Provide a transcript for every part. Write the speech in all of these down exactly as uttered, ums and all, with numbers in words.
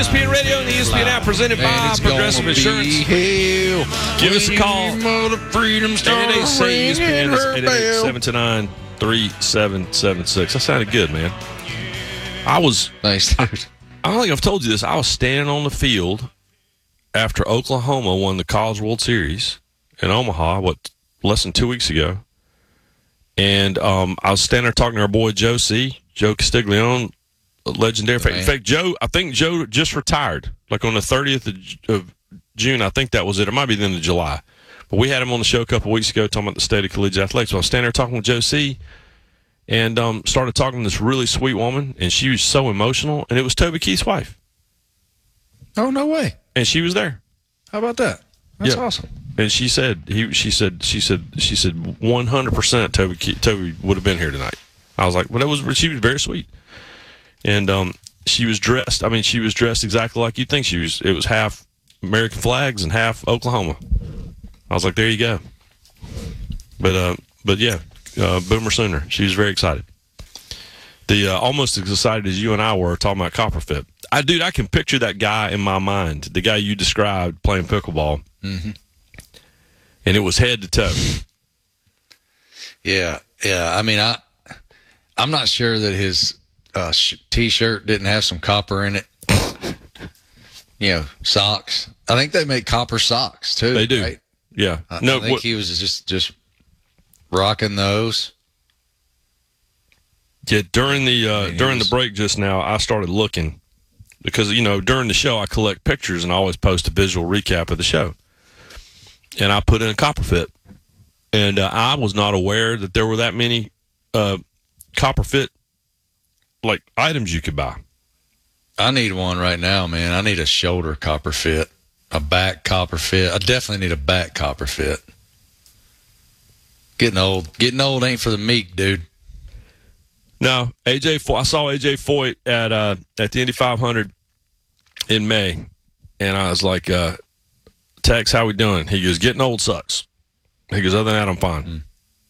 E S P N Radio and the E S P N app presented by Progressive Insurance. Give us a call. Freedom eight eight say E S P N. It's eight eight eight, seven two nine, three seven seven six. That sounded good, man. I was. Nice, dude. I don't think I've told you this. I was standing on the field after Oklahoma won the College World Series in Omaha, what, less than two weeks ago. And um, I was standing there talking to our boy Joe C., Joe Castiglione, legendary. In fact, in fact, Joe, I think Joe just retired, like on the thirtieth of June. I think that was it. It might be the end of July. But we had him on the show a couple weeks ago talking about the state of collegiate athletics. So I was standing there talking with Joe C., and um, started talking to this really sweet woman, and she was so emotional, and it was Toby Keith's wife. Oh, no way. And she was there. How about that? That's Yeah. awesome. And she said, he, she said, she said, she said, one hundred percent Toby, Ke- Toby would have been here tonight. I was like, well, that was, she was very sweet. And um, she was dressed, I mean, she was dressed exactly like you'd think she was. It was half American flags and half Oklahoma. I was like, there you go. But, uh, but yeah, uh, Boomer Sooner. She was very excited. The uh, almost as excited as you and I were talking about Copperfit. I, dude, I can picture that guy in my mind, the guy you described playing pickleball. Mm-hmm. And it was head to toe. Yeah, yeah. I mean, I, I'm not sure that his uh, sh- T-shirt didn't have some copper in it. You know, socks. I think they make copper socks too. They do. Right? Yeah. I, no, I think what, he was just just rocking those. yeah. During the uh, I mean, during was, the break just now, I started looking because you know during the show I collect pictures and I always post a visual recap of the show. And I put in a Copperfit, and uh, I was not aware that there were that many uh, Copperfit like items you could buy. I need one right now, man. I need a shoulder copper fit, a back copper fit. I definitely need a back copper fit. Getting old. Getting old ain't for the meek, dude. No, A J. Foy, I saw A J Foyt at uh, at the Indy five hundred in May, and I was like, uh, "Tex, how we doing?" He goes, "Getting old sucks." He goes, "Other than that, I'm fine." Mm.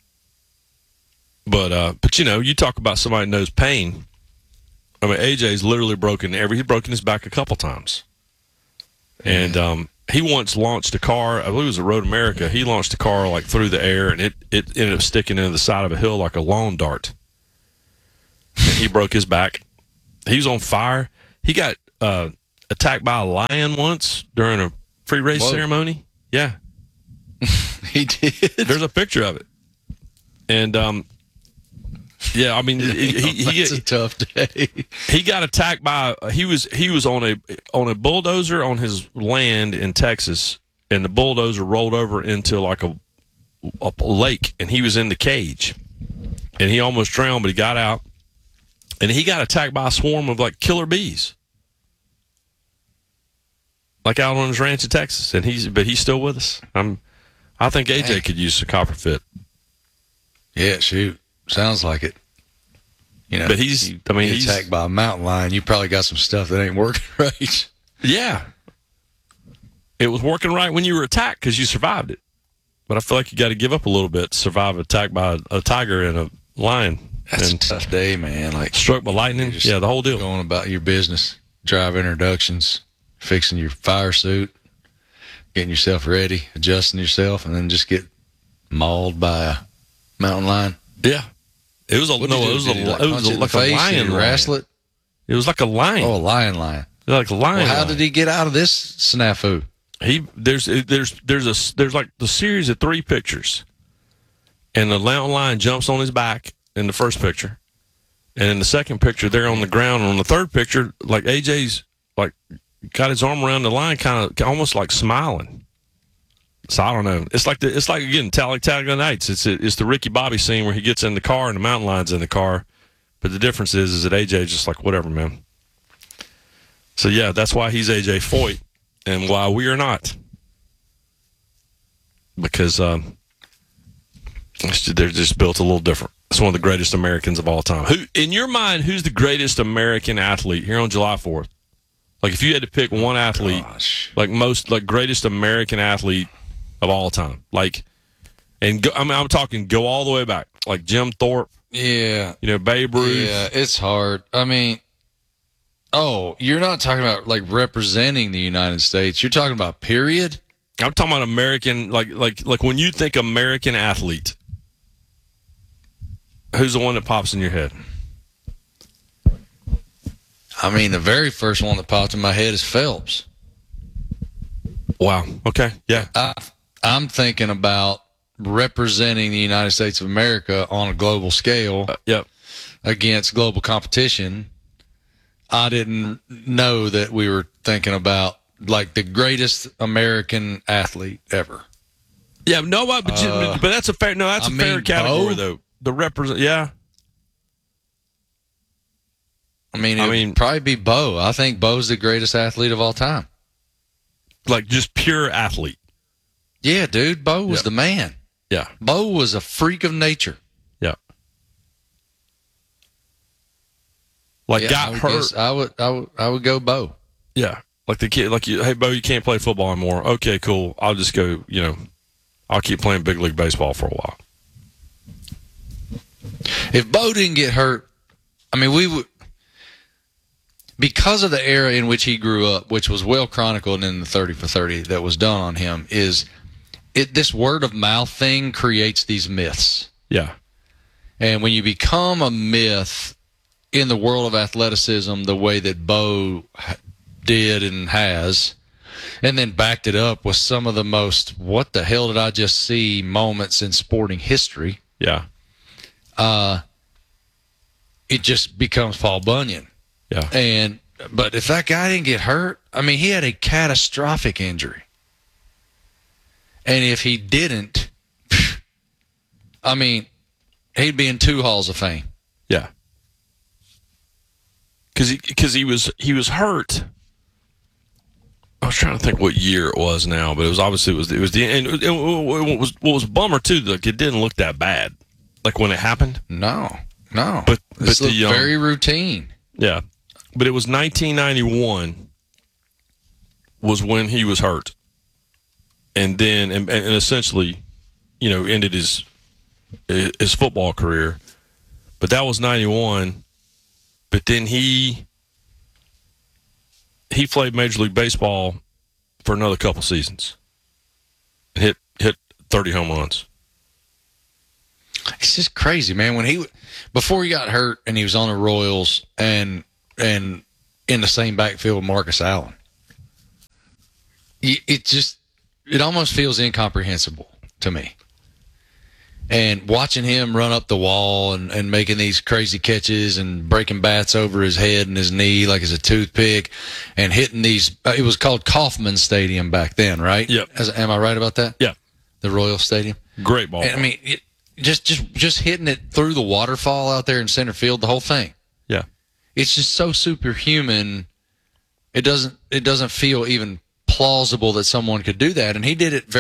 But uh, but you know, you talk about somebody who knows pain. I mean, A J's literally broken every. He's broken his back a couple times, and um, he once launched a car. I believe it was at Road America. He launched a car like through the air, and it it ended up sticking into the side of a hill like a lawn dart. And he broke his back. He was on fire. He got uh, attacked by a lion once during a free race Whoa. ceremony. Yeah, he did. There's a picture of it, and um. Yeah, I mean, he, he, he That's a tough day. He got attacked by he was he was on a on a bulldozer on his land in Texas, and the bulldozer rolled over into like a, a lake, and he was in the cage, and he almost drowned, but he got out, and he got attacked by a swarm of like killer bees, like out on his ranch in Texas, and he's but he's still with us. I'm, I think A J Dang. could use a Copperfit. Yeah, shoot. Sounds like it. You know, but he's, you, I mean, he's he's attacked by a mountain lion. You probably got some stuff that ain't working right. Yeah. It was working right when you were attacked because you survived it. But I feel like you got to give up a little bit to survive an attack by a, a tiger and a lion. That's and a tough day, man. Like struck by lightning. Yeah, the whole deal. Going about your business, drive introductions, fixing your fire suit, getting yourself ready, adjusting yourself, and then just get mauled by a mountain lion. Yeah. It was a what no. It was a like it was a, like a lion. Wrestle it. It was like a lion. Oh, a lion, lion. Like a lion. Well, how lion. did he get out of this snafu? He there's there's there's a there's like the series of three pictures, and the mountain lion jumps on his back in the first picture, and in the second picture they're on the ground. And on the third picture, like A J's like got his arm around the lion, kind of almost like smiling. So I don't know. It's like the it's like again Talladega Nights. It's it's the Ricky Bobby scene where he gets in the car and the mountain lion's in the car, but the difference is is that A J's just like whatever, man. So yeah, that's why he's A J Foyt, and why we are not, because um, they're just built a little different. It's one of the greatest Americans of all time. Who, in your mind, who's the greatest American athlete here on July fourth? Like if you had to pick one athlete, Gosh. like most like greatest American athlete of all time, like, and go, I mean, I'm talking go all the way back, like Jim Thorpe, Yeah. you know, Babe Ruth. Yeah, it's hard. I mean, Oh, you're not talking about like representing the United States. You're talking about period. I'm talking about American, like like like when you think American athlete, who's the one that pops in your head? I mean, the very first one that popped in my head is Phelps. Wow. Okay. Yeah. I, I'm thinking about representing the United States of America on a global scale Uh, yep. against global competition. I didn't know that we were thinking about like the greatest American athlete ever. Yeah. No, but but, Uh, but that's a fair. No, that's I a fair mean, category Bo? though. The represent. Yeah. I mean, it I would mean- probably be Bo. I think Bo's the greatest athlete of all time. Like just pure athlete. Yeah, dude, Bo was Yeah. the man. Yeah. Bo was a freak of nature. Yeah. Like Yeah, I got would hurt. guess- I would, I would, I would go Bo. Yeah. Like the kid, like you, hey, Bo, you can't play football anymore. Okay, cool. I'll just go, you know, I'll keep playing big league baseball for a while. If Bo didn't get hurt, I mean, we would, because of the era in which he grew up, which was well chronicled in the thirty for thirty that was done on him, is it this word of mouth thing creates these myths. Yeah. And when you become a myth in the world of athleticism, the way that Bo did and has, and then backed it up with some of the most, what the hell did I just see moments in sporting history, Yeah. uh, it just becomes Paul Bunyan. Yeah. And but if that guy didn't get hurt, I mean, he had a catastrophic injury. And if he didn't, I mean, he'd be in two halls of fame. Yeah. Because he, cause he was he was hurt. I was trying to think what year it was now, but it was obviously it was it was the and it, it, what was what was a bummer too. Like it didn't look that bad, like when it happened. No, no. But- but this the, looked um, very routine. Yeah, but it was nineteen ninety-one was when he was hurt, and then and, and essentially, you know, ended his his football career. But that was ninety-one. But then he he played Major League Baseball for another couple seasons. And hit hit thirty home runs. It's just crazy, man. When he before he got hurt and he was on the Royals and and in the same backfield with Marcus Allen, it just it almost feels incomprehensible to me. And watching him run up the wall and, and making these crazy catches and breaking bats over his head and his knee like it's a toothpick and hitting these, uh, it was called Kauffman Stadium back then, right? Yep. As, am I right about that? Yeah. The Royal Stadium. Great ball. And, I mean, it, just just just hitting it through the waterfall out there in center field, the whole thing. Yeah. It's just so superhuman. It doesn't it doesn't feel even plausible that someone could do that, and he did it very